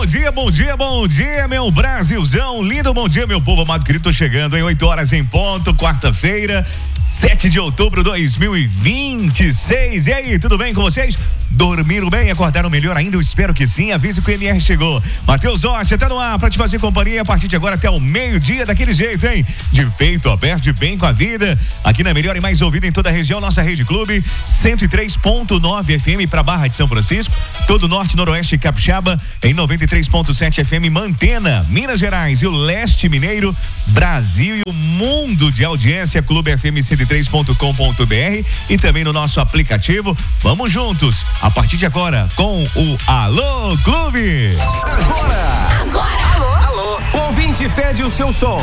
bom dia, meu Brasilzão lindo, bom dia, meu povo amado querido, tô chegando em 8 horas em ponto, quarta-feira, 7 de outubro de 2026. E aí, tudo bem com vocês? Dormiram bem? Acordaram melhor ainda? Eu espero que sim. Avise que o MR chegou. Matheus Rocha tá no ar pra te fazer companhia a partir de agora até o meio-dia, daquele jeito, hein? De peito aberto, de bem com a vida. Aqui na melhor e mais ouvida em toda a região, nossa Rede Clube, 103.9 FM pra Barra de São Francisco, todo o norte, noroeste e capixaba, em 93.7 FM, Mantena, Minas Gerais e o leste mineiro, Brasil e o mundo de audiência, Clube FM 103.com.br e também no nosso aplicativo. Vamos juntos, a partir de agora, com o Alô Clube. Agora! Alô! O ouvinte pede o seu som.